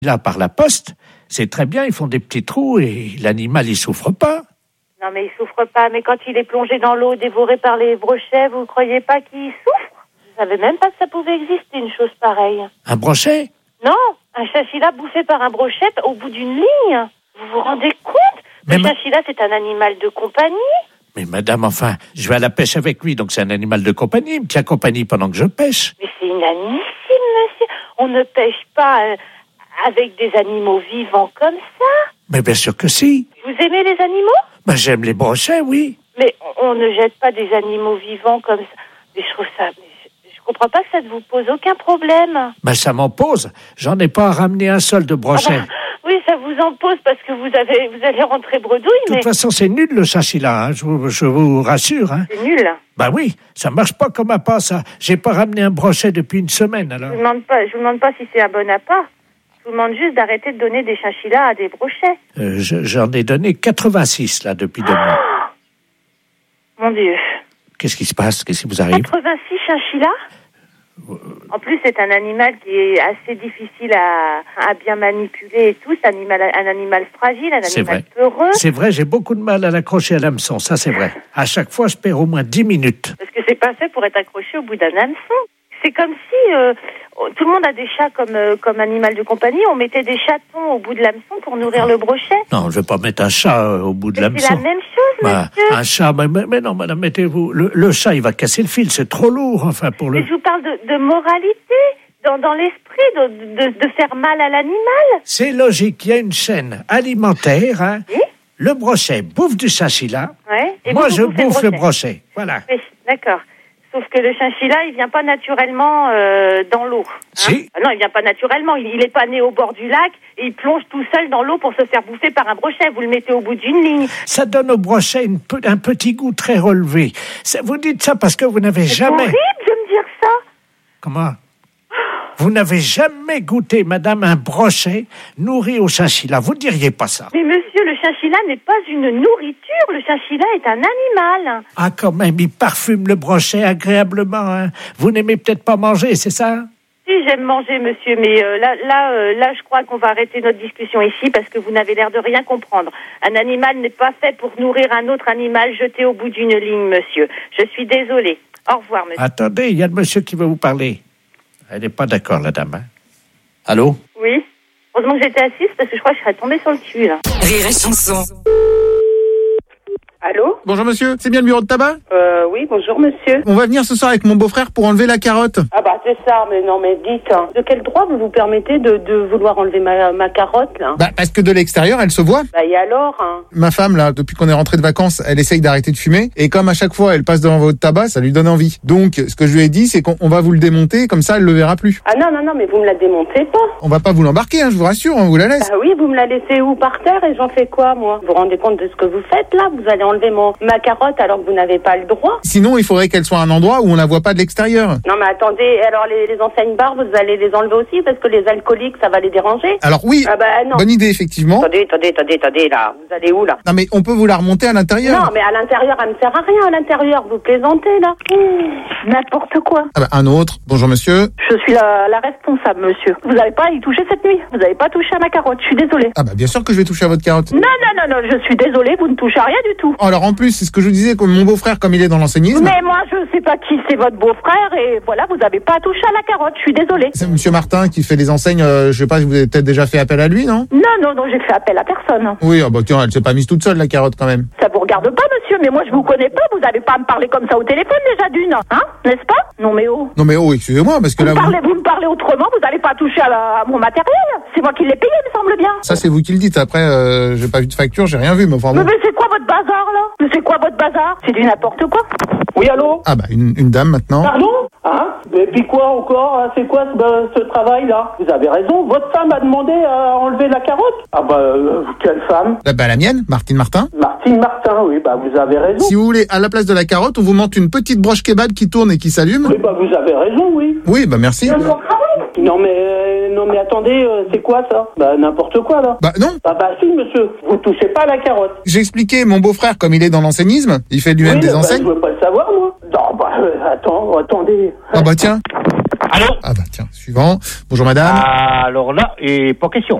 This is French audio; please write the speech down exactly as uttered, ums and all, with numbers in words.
Là, par la poste, c'est très bien, ils font des petits trous et l'animal, il souffre pas. Non, mais il souffre pas. Mais quand il est plongé dans l'eau, dévoré par les brochets, vous croyez pas qu'il souffre? Je savais même pas que ça pouvait exister, une chose pareille. Un brochet? Non, un chachila bouffé par un brochet au bout d'une ligne. Vous vous rendez compte? Le Mais chachila, ma... c'est un animal de compagnie. Mais madame, enfin, je vais à la pêche avec lui, donc c'est un animal de compagnie. Il me tient compagnie pendant que je pêche. Mais c'est inadmissible, monsieur. On ne pêche pas euh, avec des animaux vivants comme ça. Mais bien sûr que si. Vous aimez les animaux? Ben, j'aime les brochets, oui. Mais on ne jette pas des animaux vivants comme ça. Mais je trouve ça... Mais je, je comprends pas que ça ne vous pose aucun problème. Ben, ça m'en pose. J'en ai pas à ramener un seul de brochet. Ah bah, oui, ça vous en pose parce que vous avez, vous allez rentrer bredouille, mais... De toute façon, c'est nul, le chachila, hein, je, vous, je vous rassure. Hein. C'est nul. Ben oui, ça marche pas comme appât, ça. J'ai pas ramené un brochet depuis une semaine, alors. Je vous demande pas, je vous demande pas si c'est un bon appât. Je vous demande juste d'arrêter de donner des chinchillas à des brochets. Euh, je, j'en ai donné quatre-vingt-six, là, depuis deux mois. Mon Dieu. Qu'est-ce qui se passe? Qu'est-ce qui vous arrive? quatre-vingt-six chinchillas? En plus, c'est un animal qui est assez difficile à, à bien manipuler et tout. C'est un animal, un animal fragile, un c'est animal vrai. peureux. C'est vrai, j'ai beaucoup de mal à l'accrocher à l'hameçon, ça c'est vrai. À chaque fois, je perds au moins dix minutes. Parce que c'est pas fait pour être accroché au bout d'un hameçon. C'est comme si euh, tout le monde a des chats comme, euh, comme animal de compagnie. On mettait des chatons au bout de l'hameçon pour nourrir le brochet. Non, je vais pas mettre un chat euh, au bout de l'hameçon. C'est la même chose, bah, monsieur. Un chat, mais, mais, mais non, madame, mettez-vous... Le, le chat, il va casser le fil, c'est trop lourd, enfin, pour le... Mais je vous parle de, de moralité, dans, dans l'esprit, de, de, de faire mal à l'animal. C'est logique, il y a une chaîne alimentaire, hein. Oui. Le brochet bouffe du chachila. Ouais. Et moi, vous, je vous bouffe le brochet. le brochet, voilà. Oui, d'accord. Sauf que le chinchilla, il vient pas naturellement euh, dans l'eau. Hein. Si. Ah non, il vient pas naturellement. Il, il est pas né au bord du lac et il plonge tout seul dans l'eau pour se faire bouffer par un brochet. Vous le mettez au bout d'une ligne. Ça donne au brochet une, un petit goût très relevé. Ça, vous dites ça parce que vous n'avez C'est jamais... horrible de me dire ça. Comment? Vous n'avez jamais goûté, madame, un brochet nourri au chinchilla. Vous diriez pas ça. Mais monsieur, le chinchilla n'est pas une nourriture. Le chinchilla est un animal. Ah, quand même, il parfume le brochet agréablement. Hein. Vous n'aimez peut-être pas manger, c'est ça? Si, j'aime manger, monsieur, mais euh, là, là, euh, là, je crois qu'on va arrêter notre discussion ici parce que vous n'avez l'air de rien comprendre. Un animal n'est pas fait pour nourrir un autre animal jeté au bout d'une ligne, monsieur. Je suis désolée. Au revoir, monsieur. Attendez, il y a le monsieur qui veut vous parler. Elle n'est pas d'accord, la dame. Hein? Allô? Oui. Heureusement que j'étais assise parce que je crois que je serais tombée sur le cul, là. Rire et chanson. Allô? Bonjour monsieur, c'est bien le bureau de tabac? Euh, oui, bonjour monsieur. On va venir ce soir avec mon beau-frère pour enlever la carotte. Ah bah c'est ça, mais non mais dites, hein, de quel droit vous vous permettez de, de vouloir enlever ma, ma carotte là? Bah parce que de l'extérieur elle se voit. Bah et alors hein? Ma femme là, depuis qu'on est rentré de vacances, elle essaye d'arrêter de fumer et comme à chaque fois elle passe devant votre tabac, ça lui donne envie. Donc ce que je lui ai dit c'est qu'on on va vous le démonter, comme ça elle le verra plus. Ah non non non mais vous me la démontez pas. On va pas vous l'embarquer, hein, je vous rassure, on vous la laisse. Bah oui, vous me la laissez où par terre et j'en fais quoi moi? Vous vous rendez compte de ce que vous faites là? Vous allez enlever mon ma carotte alors que vous n'avez pas le droit. Sinon il faudrait qu'elle soit à un endroit où on la voit pas de l'extérieur. Non mais attendez, alors les, les enseignes bars vous allez les enlever aussi parce que les alcooliques ça va les déranger? Alors oui, ah bah, non. Bonne idée effectivement. Attendez, attendez, attendez, attendez là, vous allez où là? Non mais on peut vous la remonter à l'intérieur. Non mais à l'intérieur elle me sert à rien à l'intérieur, vous plaisantez là. Mmh, n'importe quoi. Ah bah un autre, bonjour monsieur. Je suis la, la responsable monsieur. Vous n'allez pas y toucher cette nuit, vous n'avez pas touché à ma carotte, je suis désolée. Ah bah bien sûr que je vais toucher à votre carotte. Non, non, non, non, je suis désolée, vous ne touchez à rien du tout. Alors en plus, c'est ce que je vous disais, comme mon beau-frère, comme il est dans l'enseignisme... Mais moi, je sais pas qui c'est votre beau-frère, et voilà, vous n'avez pas touché à la carotte, je suis désolée. C'est monsieur Martin qui fait les enseignes, euh, je sais pas si vous avez peut-être déjà fait appel à lui, non? Non, non, non, j'ai fait appel à personne. Oui, ah bah tiens, elle s'est pas mise toute seule, la carotte, quand même. Ça vous regarde pas, monsieur, mais moi, je vous connais pas, vous n'avez pas à me parler comme ça au téléphone, déjà d'une, hein, n'est-ce pas? Non, mais oh. Non mais oh, excusez-moi, parce que vous là... Me parlez, vous... vous me parlez autrement, vous n'allez pas toucher à, la, à mon matériel. C'est moi qui l'ai payé, me semble bien. Ça, c'est vous qui le dites, après, euh, j'ai pas vu de facture, j'ai rien vu, mais enfin bon... Mais, mais c'est quoi votre bazar, là? Mais c'est quoi votre bazar? C'est du n'importe quoi. Oui, allô? Ah bah, une, une dame, maintenant. Pardon? Hein? Mais puis quoi encore? Hein? C'est quoi ce, ce travail-là? Vous avez raison, votre femme a demandé à enlever la carotte? Ah bah, euh, quelle femme? Bah, bah la mienne, Martine Martin. Martine Martin, oui, bah vous avez raison. Si vous voulez, à la place de la carotte, on vous monte une petite broche kebab qui tourne et qui s'allume. Oui, bah vous avez raison, oui. Oui, bah merci. Non mais, euh, non mais attendez, euh, c'est quoi ça? Bah n'importe quoi là. Bah non. Bah bah si monsieur, vous touchez pas à la carotte. J'ai expliqué, mon beau-frère, comme il est dans l'enseignisme, il fait lui-même oui, des bah, enseignes. Je veux pas le savoir moi. Non bah euh, attends, attendez. Ah bah tiens. Allô? Ah bah tiens, suivant. Bonjour madame. Alors là, et pas question.